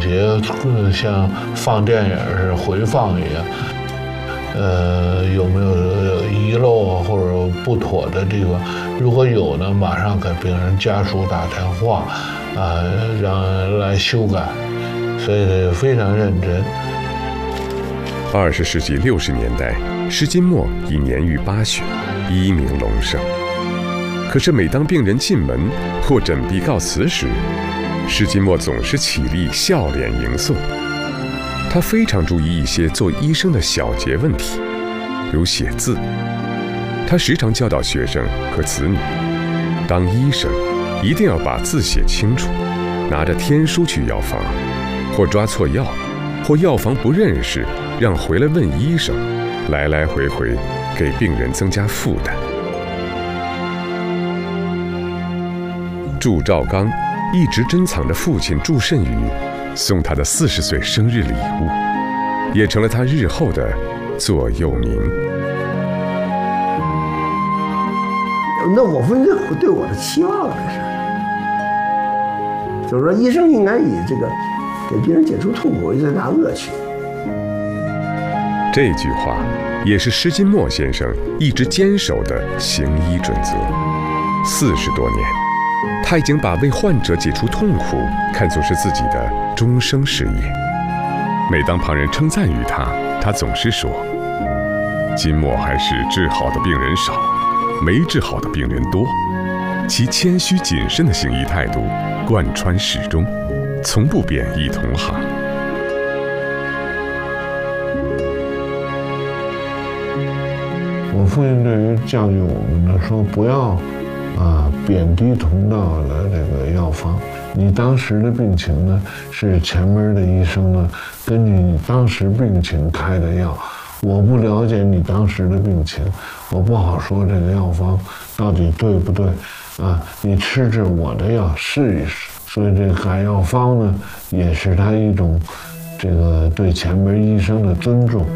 节像放电影似的回放一样。有没有遗漏啊或者不妥的地方？如果有呢，马上给病人家属打电话，让人来修改，所以非常认真。 20世纪60年代，施金墨已年逾80，一名龙盛。可是每当病人进门或诊毕告辞时，施金墨总是起立，笑脸迎送。他非常注意一些做医生的小节问题，如写字。他时常教导学生和子女，当医生一定要把字写清楚，拿着天书去药房，或抓错药，或药房不认识，让回来问医生，来来回回给病人增加负担。祝兆刚一直珍藏着父亲祝慎宇送他的40岁生日礼物，也成了他日后的座右铭。 那我父亲对我的期望这是，就是说医生应该以这个给病人解除痛苦为最大乐趣。 这句话也是施金墨先生一直坚守的行医准则。40多年，他已经把为患者解除痛苦看作是自己的终生事业。每当旁人称赞于他，他总是说：“金墨还是治好的病人少，没治好的病人多。”其谦虚谨慎的行医态度贯穿始终，从不贬义同行。 我父亲对于教育我们呢，说不要贬低同道的这个药方。你当时的病情呢，是前面的医生呢根据你当时病情开的药。我不了解你当时的病情，我不好说这个药方到底对不对你吃着我的药试一试。所以这个改药方呢，也是他一种这个对前面医生的尊重。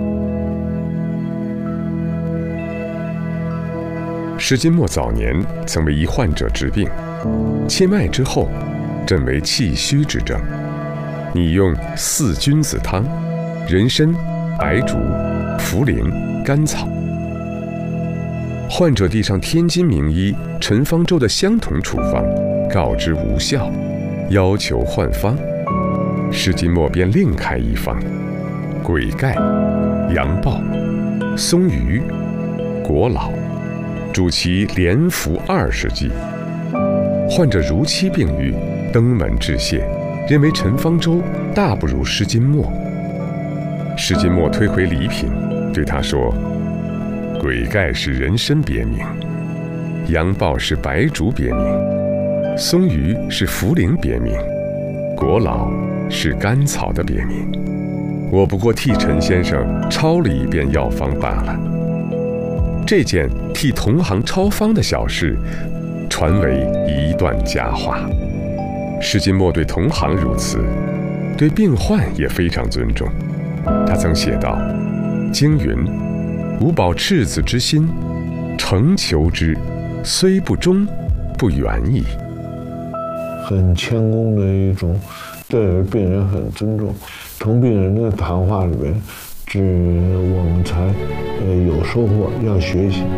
施金墨早年曾为一患者治病，切脉之后，诊为气虚之症，拟用4君子汤、人参、白术、茯苓、甘草。患者递上天津名医陈方舟的相同处方，告知无效，要求换方。施金墨便另开一方：鬼盖、羊豹、松榆、果老，主其连服20剂。患者如期病愈，登门致谢，认为陈方舟大不如施金墨。施金墨推回礼品，对他说：“鬼盖是人参别名，羊豹是白术别名，松榆是茯苓别名，果老是甘草的别名。我不过替陈先生抄了一遍药方罢了。”这件替同行抄方的小事，传为一段佳话。施金墨对同行如此，对病患也非常尊重。他曾写道：“经云，吾保赤子之心，诚求之，虽不忠，不远矣。” 很谦恭的一种，对病人很尊重。从病人的谈话里边，我们才有收获，要学习。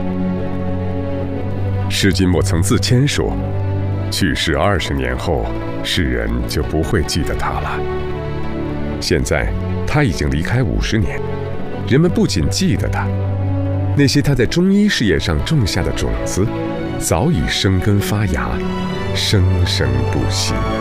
施金墨曾自谦说：“去世20年后，世人就不会记得他了。”现在他已经离开50年，人们不仅记得他，那些他在中医事业上种下的种子，早已生根发芽，生生不息。